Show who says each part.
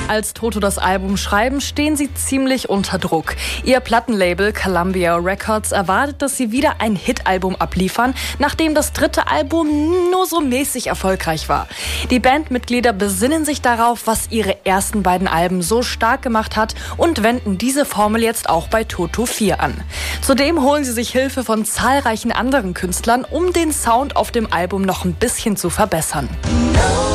Speaker 1: Als Toto das Album schreiben, stehen sie ziemlich unter Druck. Ihr Plattenlabel Columbia Records erwartet, dass sie wieder ein Hit-Album abliefern, nachdem das dritte Album nur so mäßig erfolgreich war. Die Bandmitglieder besinnen sich darauf, was ihre ersten beiden Alben so stark gemacht hat und wenden diese Formel jetzt auch bei Toto 4 an. Zudem holen sie sich Hilfe von zahlreichen anderen Künstlern, um den Sound auf dem Album noch ein bisschen zu verbessern.